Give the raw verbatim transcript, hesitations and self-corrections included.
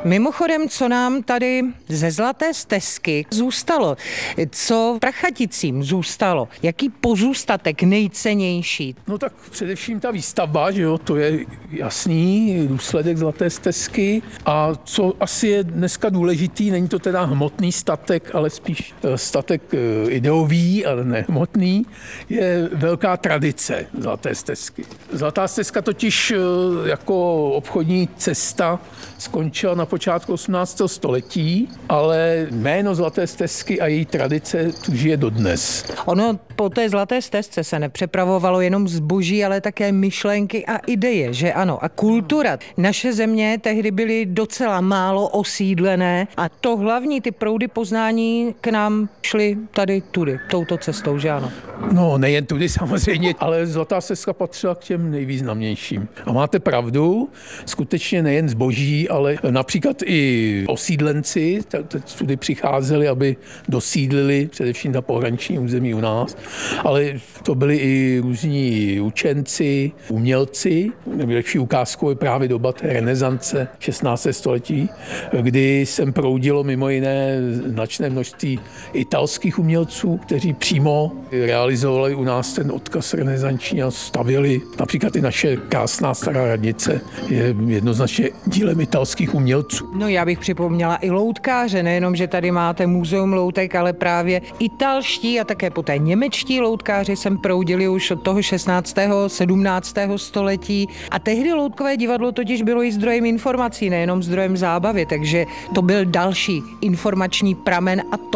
Mimochodem, co nám tady ze Zlaté stezky zůstalo? Co Prachaticím zůstalo? Jaký pozůstatek nejcennější? No tak především ta výstavba, že jo, to je jasný důsledek Zlaté stezky. A co asi je dneska důležitý, není to teda hmotný statek, ale spíš statek ideový, ale ne hmotný, je velká tradice Zlaté stezky. Zlatá stezka totiž jako obchodní cesta skončila na počátku osmnáctého století, ale jméno Zlaté stezky a její tradice tu žije dodnes. Ono po té Zlaté stezce se nepřepravovalo jenom zboží, ale také myšlenky a ideje, že ano, a kultura. Naše země tehdy byly docela málo osídlené a to hlavní, ty proudy poznání k nám šly tady tudy, touto cestou, že ano? No, nejen tudy samozřejmě, ale Zlatá stezka patřila k těm nejvýznamnějším. A máte pravdu, skutečně nejen zboží, ale například i osídlenci tudy přicházeli, aby dosídlili především na pohraniční území u nás, ale to byli i různí učenci, umělci. Nejlepší ukázkou je právě doba té renesance šestnáctého století, kdy sem proudilo mimo jiné značné množství italských umělců, kteří přímo realizovali u nás ten odkaz renesanční a stavěli. Například i naše krásná stará radnice je jednoznačně dílem italských umělců. No já bych připomněla i loutkáře, nejenom, že tady máte muzeum loutek, ale právě italští a také poté němečtí loutkáři sem proudili už od toho šestnáctého sedmnáctého století a tehdy loutkové divadlo totiž bylo i zdrojem informací, nejenom zdrojem zábavy, takže to byl další informační pramen a to